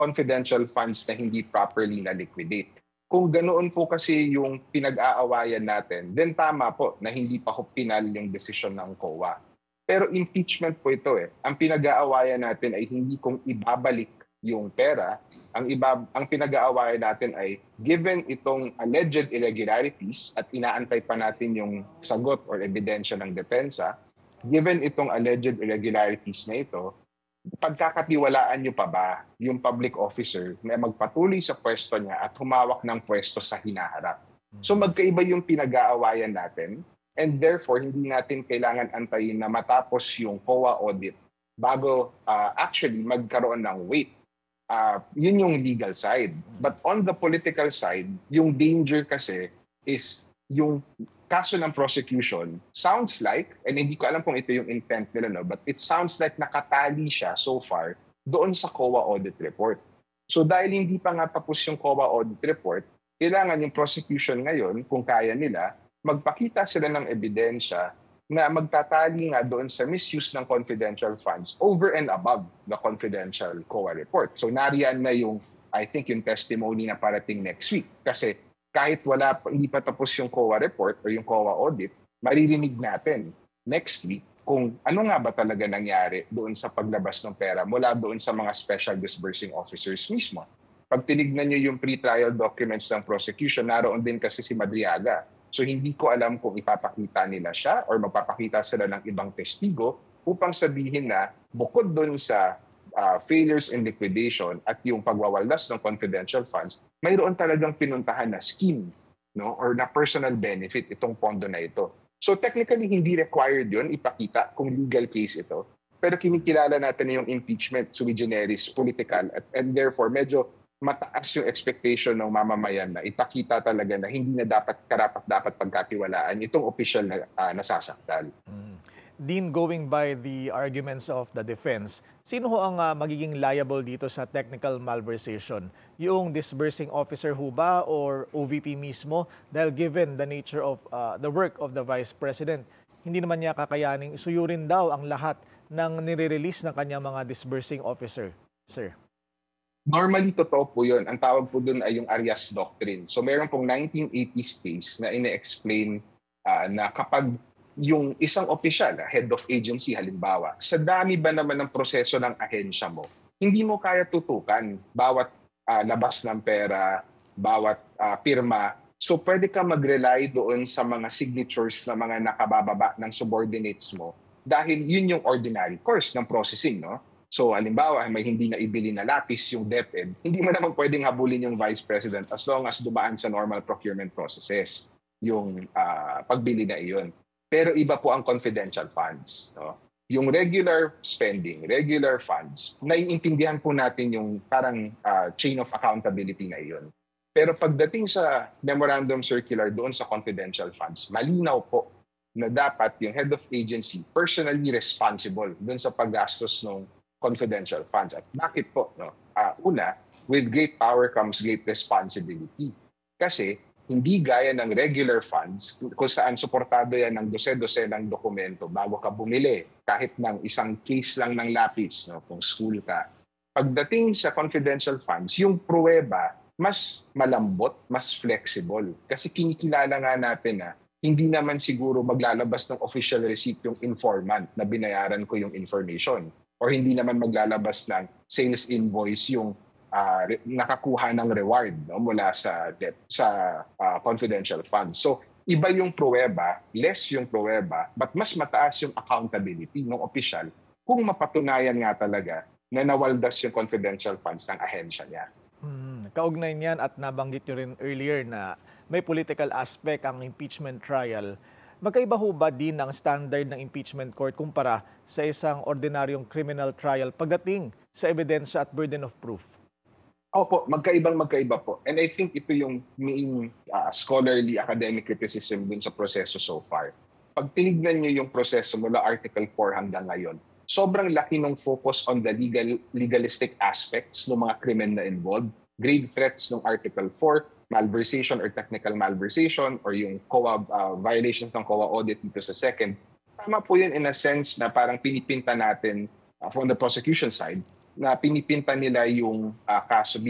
confidential funds na hindi properly na-liquidate. Kung ganoon po kasi yung pinag-aawayan natin, then tama po na hindi pa ho final yung desisyon ng COA. Pero impeachment po ito eh. Ang pinag-aawayan natin ay hindi kung ibabalik yung pera. Ang pinag-aawayan natin ay given itong alleged irregularities at inaantay pa natin yung sagot or ebidensya ng depensa, given itong alleged irregularities na ito, pagkakatiwalaan niyo pa ba yung public officer na magpatuloy sa pwesto niya at humawak ng pwesto sa hinaharap? So magkaiba yung pinag-aawayan natin and therefore hindi natin kailangan antayin na matapos yung COA audit bago actually magkaroon ng weight. Yun yung legal side. But on the political side, yung danger kasi is yung kaso ng prosecution sounds like, and hindi ko alam kung ito yung intent nila, no, but it sounds like nakatali siya so far doon sa COA audit report. So dahil hindi pa nga tapos yung COA audit report, kailangan yung prosecution ngayon, kung kaya nila, magpakita sila ng ebidensya na magtatali nga doon sa misuse ng confidential funds over and above the confidential COA report. So nariyan na yung, I think, yung testimony na parating next week. Kasi kahit hindi pa tapos yung COA report o yung COA audit, maririnig natin next week kung ano nga ba talaga nangyari doon sa paglabas ng pera mula doon sa mga special disbursing officers mismo. Pag tinignan nyo yung pre-trial documents ng prosecution, naroon din kasi si Madriaga. So hindi ko alam kung ipapakita nila siya or magpapakita sila ng ibang testigo upang sabihin na bukod doon sa failures in liquidation at yung pagwawaldas ng confidential funds, mayroon talagang pinuntahan na scheme, no, or na personal benefit itong pondo na ito. So technically, hindi required yun ipakita kung legal case ito. Pero kinikilala natin yung impeachment sui generis, political, and therefore medyo mataas yung expectation ng mamamayan na ipakita talaga na hindi na dapat pagkatiwalaan itong official na nasasaktal. Dean, going by the arguments of the defense, sino ho ang magiging liable dito sa technical malversation? Yung disbursing officer ho ba or OVP mismo? Dahil given the nature of the work of the Vice President, hindi naman niya kakayaning isuyurin daw ang lahat ng nire-release ng kanyang mga disbursing officer, sir. Normally, totoo po yun. Ang tawag po dun ay yung Arias Doctrine. So meron pong 1980s case na ine-explain na kapag yung isang opisyal, head of agency halimbawa, sa dami ba naman ng proseso ng ahensya mo, hindi mo kaya tutukan bawat labas ng pera, bawat pirma. So pwede ka mag-rely doon sa mga signatures na mga nakabababa ng subordinates mo dahil yun yung ordinary course ng processing, no? So halimbawa, may hindi na ibili na lapis yung DepEd, hindi mo naman pwedeng habulin yung Vice President as long as dumaan sa normal procurement processes yung pagbili na iyon. Pero iba po ang confidential funds. No? Yung regular spending, regular funds, naiintindihan po natin yung parang chain of accountability na iyon. Pero pagdating sa memorandum circular doon sa confidential funds, malinaw po na dapat yung head of agency personally responsible doon sa paggastos ng confidential funds. At bakit po? No? Una, with great power comes great responsibility. Kasi hindi gaya ng regular funds kung saan suportado yan ng dose-dose ng dokumento bago ka bumili kahit ng isang case lang ng lapis, no, kung school ka. Pagdating sa confidential funds, yung pruweba mas malambot, mas flexible. Kasi kinikilala nga natin na hindi naman siguro maglalabas ng official receipt yung informant na binayaran ko yung information. Or hindi naman maglalabas ng sales invoice yung nakakuha ng reward, no, mula sa confidential funds. So iba yung pruweba, less yung pruweba, but mas mataas yung accountability ng opisyal kung mapatunayan nga talaga na nawaldas yung confidential funds ng ahensya niya. Kaugnay niyan at nabanggit nyo rin earlier na may political aspect ang impeachment trial. Magkaiba ho ba din ang standard ng impeachment court kumpara sa isang ordinaryong criminal trial pagdating sa ebidensya at burden of proof? Opo, magkaiba po. And I think ito yung main scholarly academic criticism dun sa proseso so far. Pag tinignan nyo yung proseso mula Article 4 hanggang ngayon, sobrang laki ng focus on the legalistic aspects ng mga krimen na involved. Grave threats ng Article 4, malversation or technical malversation, or yung COA, violations ng COA audit dito sa second. Tama po yun in a sense na parang pinipinta natin from the prosecution side na pinipinta nila yung kaso